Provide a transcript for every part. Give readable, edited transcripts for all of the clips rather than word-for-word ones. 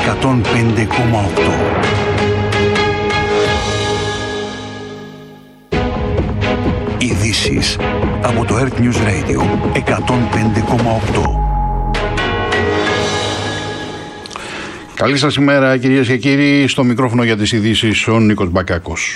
105,8. Ειδήσεις από το Earth News Radio 105,8. Καλή σας ημέρα κυρίες και κύριοι, στο μικρόφωνο για τις ειδήσεις ο Νίκος Μπακάκος.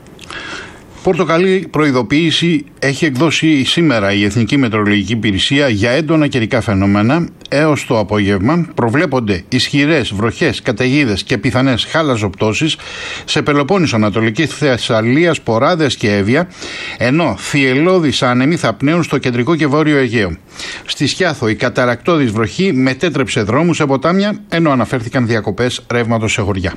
Πορτοκαλί προειδοποίηση έχει εκδώσει σήμερα η Εθνική Μετεωρολογική Υπηρεσία για έντονα καιρικά φαινόμενα. Έως το απόγευμα προβλέπονται ισχυρές βροχές, καταιγίδες και πιθανές χαλαζοπτώσεις σε Πελοπόννησο, Ανατολική Θεσσαλία, Ποράδες και Εύβοια, ενώ θυελλώδεις άνεμοι θα πνέουν στο κεντρικό και βόρειο Αιγαίο. Στη Σκιάθο η καταρακτώδης βροχή μετέτρεψε δρόμους σε ποτάμια, ενώ αναφέρθηκαν διακοπές ρεύματος σε χωριά.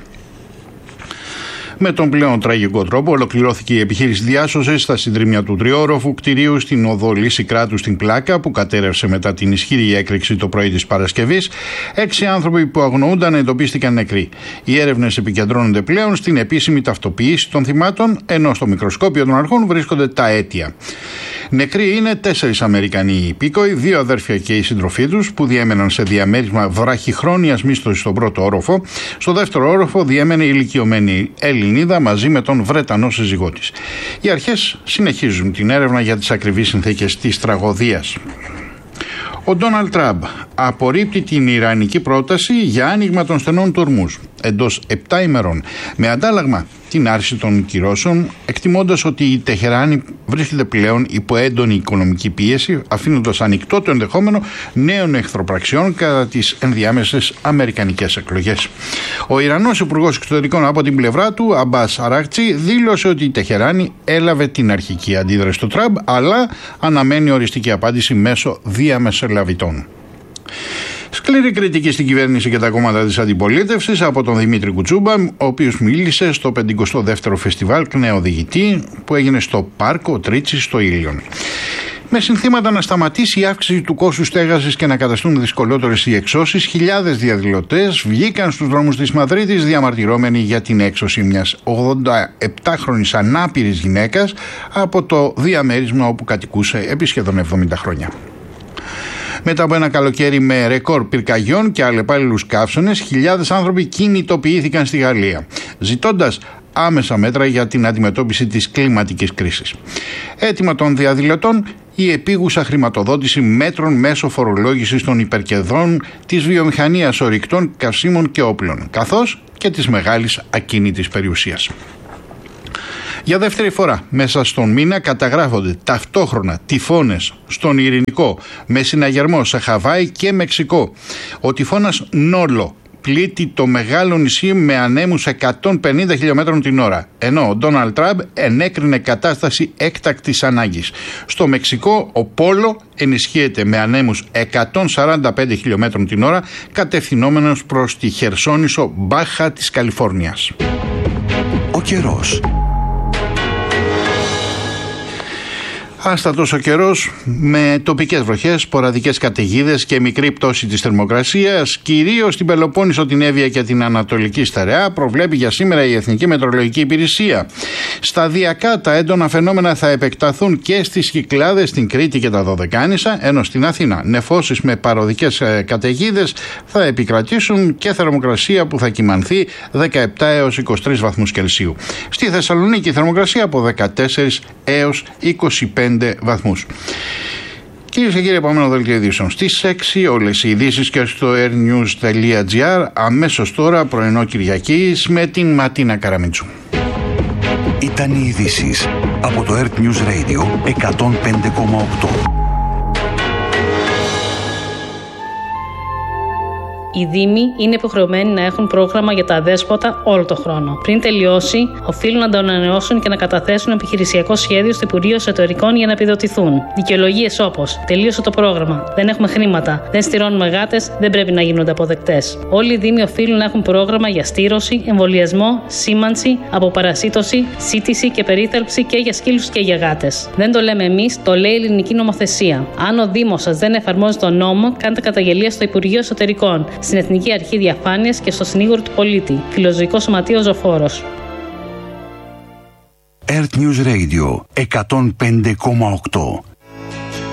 Με τον πλέον τραγικό τρόπο ολοκληρώθηκε η επιχείρηση διάσωσης στα συντρίμμια του τριόροφου κτηρίου στην οδό Λύση Κράτου στην Πλάκα, που κατέρευσε μετά την ισχυρή έκρηξη το πρωί της Παρασκευής. 6 άνθρωποι που αγνοούνταν εντοπίστηκαν νεκροί. Οι έρευνες επικεντρώνονται πλέον στην επίσημη ταυτοποίηση των θυμάτων, ενώ στο μικροσκόπιο των αρχών βρίσκονται τα αίτια. Νεκροί είναι 4 Αμερικανοί υπήκοοι, 2 αδέρφια και οι σύντροφοί τους, που διέμεναν σε διαμέρισμα βραχυχρόνιας μίσθωσης στον πρώτο όροφο. Στο δεύτερο όροφο διέμενε η ηλικιωμένη Ελληνίδα μαζί με τον Βρετανό σύζυγό της. Οι αρχές συνεχίζουν την έρευνα για τις ακριβείς συνθήκες της τραγωδίας. Ο Ντόναλντ Τραμπ απορρίπτει την ιρανική πρόταση για άνοιγμα των στενών του Ορμούζ εντός 7 ημερών, με αντάλλαγμα την άρση των κυρώσεων, εκτιμώντας ότι η Τεχεράνη βρίσκεται πλέον υπό έντονη οικονομική πίεση, αφήνοντας ανοιχτό το ενδεχόμενο νέων εχθροπραξιών κατά τις ενδιάμεσες αμερικανικές εκλογές. Ο Ιρανός Υπουργός Εξωτερικών από την πλευρά του, Αμπάς Αράκτσι, δήλωσε ότι η Τεχεράνη έλαβε την αρχική αντίδραση του Τραμπ, αλλά αναμένει οριστική απάντηση μέσω διαμεσολαβητών. Σκληρή κριτική στην κυβέρνηση και τα κόμματα της αντιπολίτευσης από τον Δημήτρη Κουτσούμπα, ο οποίος μίλησε στο 52ο Φεστιβάλ Κνεοδηγητή που έγινε στο Πάρκο Τρίτσης στο Ήλιον. Με συνθήματα να σταματήσει η αύξηση του κόστους στέγασης και να καταστούν δυσκολότερες οι εξώσεις, χιλιάδες διαδηλωτές βγήκαν στους δρόμους της Μαδρίτης διαμαρτυρώμενοι για την έξωση μιας 87χρονης ανάπηρης γυναίκας από το διαμέρισμα όπου κατοικούσε επί σχεδόν 70 χρόνια. Μετά από ένα καλοκαίρι με ρεκόρ πυρκαγιών και αλλεπάλληλους καύσωνες, χιλιάδες άνθρωποι κινητοποιήθηκαν στη Γαλλία, ζητώντας άμεσα μέτρα για την αντιμετώπιση της κλιματικής κρίσης. Αίτημα των διαδηλωτών, η επίγουσα χρηματοδότηση μέτρων μέσω φορολόγησης των υπερκερδών της βιομηχανίας ορυκτών καυσίμων και όπλων, καθώς και της μεγάλης ακίνητης περιουσίας. Για δεύτερη φορά μέσα στον μήνα καταγράφονται ταυτόχρονα τυφώνες στον Ειρηνικό με συναγερμό σε Χαβάη και Μεξικό. Ο τυφώνας Νόλο πλήττει το μεγάλο νησί με ανέμους 150 χιλιόμετρων την ώρα, ενώ ο Ντόναλντ Τραμπ ενέκρινε κατάσταση έκτακτης ανάγκης. Στο Μεξικό ο Πόλο ενισχύεται με ανέμους 145 χιλιόμετρων την ώρα, κατευθυνόμενος προς τη Χερσόνησο Μπάχα της Καλιφόρνιας. Ο καιρός. Άστατος ο καιρός με τοπικές βροχές, σποραδικές καταιγίδες και μικρή πτώση της θερμοκρασίας, κυρίως στην Πελοπόννησο, την Εύβοια και την Ανατολική Στερεά, προβλέπει για σήμερα η Εθνική Μετεωρολογική Υπηρεσία. Σταδιακά τα έντονα φαινόμενα θα επεκταθούν και στις Κυκλάδες, στην Κρήτη και τα Δωδεκάνησα, ενώ στην Αθήνα νεφώσεις με παροδικές καταιγίδες θα επικρατήσουν και θερμοκρασία που θα κυμανθεί 17 έως 23 βαθμούς Κελσίου. Στη Θεσσαλονίκη η θερμοκρασία από 14 έως 25 βαθμούς. Κυρίες και κύριοι, επόμενο δελτίο ειδήσεων στις 6, όλες οι ειδήσεις και στο airnews.gr. Αμέσως τώρα πρωινό Κυριακής με την Ματίνα Καραμίτσου. Ήταν οι ειδήσεις από το Earth News Radio 105,8. Οι Δήμοι είναι υποχρεωμένοι να έχουν πρόγραμμα για τα αδέσποτα όλο το χρόνο. Πριν τελειώσει, οφείλουν να το ανανεώσουν και να καταθέσουν επιχειρησιακό σχέδιο στο Υπουργείο Εσωτερικών για να επιδοτηθούν. Δικαιολογίες όπως τελείωσε το πρόγραμμα, δεν έχουμε χρήματα, δεν στηρώνουμε γάτες, δεν πρέπει να γίνονται αποδεκτές. Όλοι οι Δήμοι οφείλουν να έχουν πρόγραμμα για στήρωση, εμβολιασμό, σήμανση, αποπαρασίτωση, σύτηση και περίθαλψη και για σκύλους και για γάτες. Δεν το λέμε εμείς, το λέει η ελληνική νομοθεσία. Αν ο Δήμος σας δεν εφαρμόζει τον νόμο, κάντε καταγγελία στο Υπουργείο Εσωτερικών, στην Εθνική Αρχή Διαφάνειας και στο Συνήγορο του Πολίτη. Φιλοζωικό Σωματείο Ζωφόρος. Earth News Radio 105,8.